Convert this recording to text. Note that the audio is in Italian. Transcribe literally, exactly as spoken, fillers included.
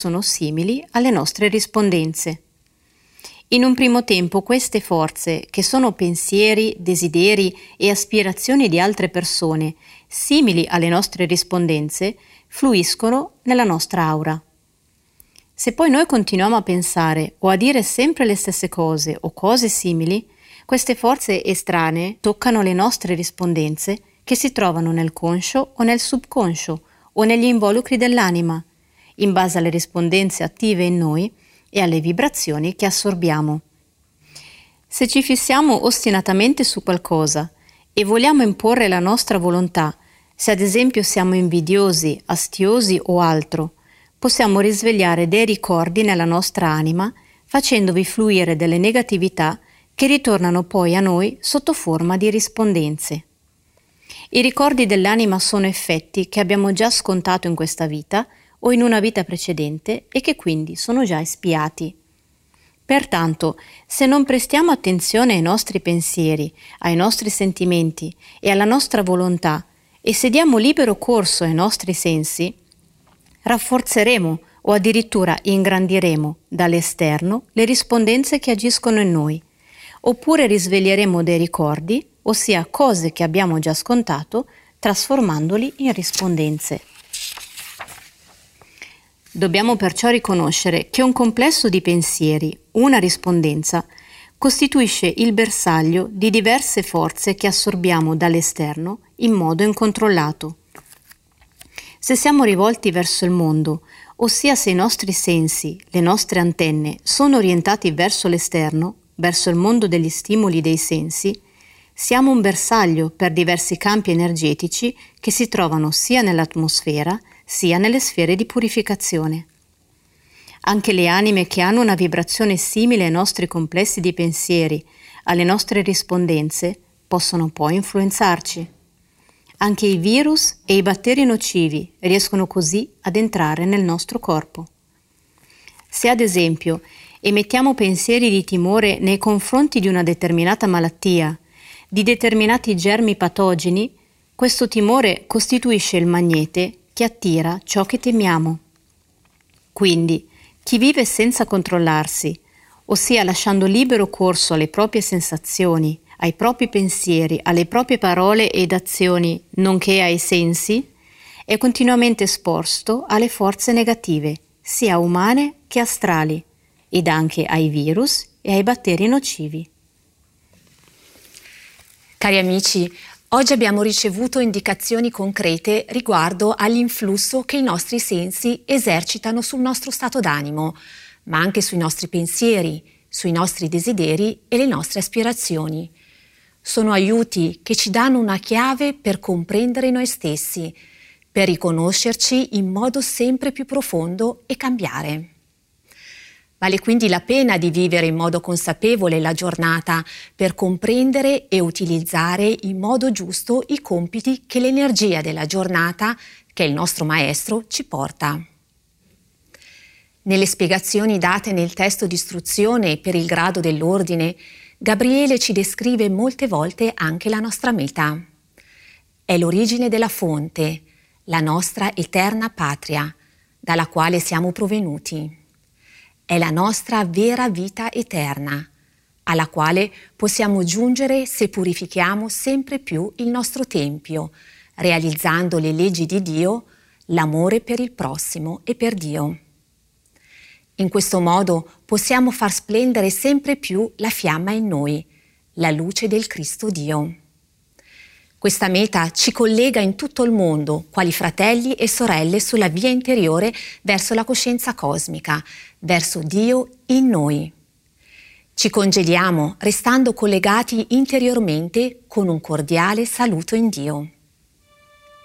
sono simili alle nostre rispondenze. In un primo tempo queste forze, che sono pensieri, desideri e aspirazioni di altre persone, simili alle nostre rispondenze, fluiscono nella nostra aura. Se poi noi continuiamo a pensare o a dire sempre le stesse cose o cose simili, queste forze estranee toccano le nostre rispondenze che si trovano nel conscio o nel subconscio o negli involucri dell'anima, in base alle rispondenze attive in noi e alle vibrazioni che assorbiamo. Se ci fissiamo ostinatamente su qualcosa e vogliamo imporre la nostra volontà, se ad esempio siamo invidiosi, astiosi o altro, possiamo risvegliare dei ricordi nella nostra anima facendovi fluire delle negatività che ritornano poi a noi sotto forma di rispondenze. I ricordi dell'anima sono effetti che abbiamo già scontato in questa vita o in una vita precedente e che quindi sono già espiati. Pertanto, se non prestiamo attenzione ai nostri pensieri, ai nostri sentimenti e alla nostra volontà e se diamo libero corso ai nostri sensi, rafforzeremo o addirittura ingrandiremo dall'esterno le rispondenze che agiscono in noi, oppure risveglieremo dei ricordi, ossia cose che abbiamo già scontato, trasformandoli in rispondenze. Dobbiamo perciò riconoscere che un complesso di pensieri, una rispondenza, costituisce il bersaglio di diverse forze che assorbiamo dall'esterno in modo incontrollato. Se siamo rivolti verso il mondo, ossia se i nostri sensi, le nostre antenne, sono orientati verso l'esterno, verso il mondo degli stimoli dei sensi, siamo un bersaglio per diversi campi energetici che si trovano sia nell'atmosfera sia nelle sfere di purificazione. Anche le anime che hanno una vibrazione simile ai nostri complessi di pensieri, alle nostre rispondenze, possono poi influenzarci. Anche i virus e i batteri nocivi riescono così ad entrare nel nostro corpo. Se ad esempio emettiamo pensieri di timore nei confronti di una determinata malattia, di determinati germi patogeni, questo timore costituisce il magnete che attira ciò che temiamo. Quindi, chi vive senza controllarsi, ossia lasciando libero corso alle proprie sensazioni, ai propri pensieri, alle proprie parole ed azioni, nonché ai sensi, è continuamente esposto alle forze negative, sia umane che astrali, ed anche ai virus e ai batteri nocivi. Cari amici, oggi abbiamo ricevuto indicazioni concrete riguardo all'influsso che i nostri sensi esercitano sul nostro stato d'animo, ma anche sui nostri pensieri, sui nostri desideri e le nostre aspirazioni. Sono aiuti che ci danno una chiave per comprendere noi stessi, per riconoscerci in modo sempre più profondo e cambiare. Vale quindi la pena di vivere in modo consapevole la giornata per comprendere e utilizzare in modo giusto i compiti che l'energia della giornata, che è il nostro maestro, ci porta. Nelle spiegazioni date nel testo di istruzione per il grado dell'ordine, Gabriele ci descrive molte volte anche la nostra meta. È l'origine della fonte, la nostra eterna patria, dalla quale siamo provenuti. È la nostra vera vita eterna, alla quale possiamo giungere se purifichiamo sempre più il nostro tempio, realizzando le leggi di Dio, l'amore per il prossimo e per Dio. In questo modo possiamo far splendere sempre più la fiamma in noi, la luce del Cristo Dio. Questa meta ci collega in tutto il mondo, quali fratelli e sorelle sulla via interiore verso la coscienza cosmica, verso Dio in noi. Ci congediamo restando collegati interiormente con un cordiale saluto in Dio.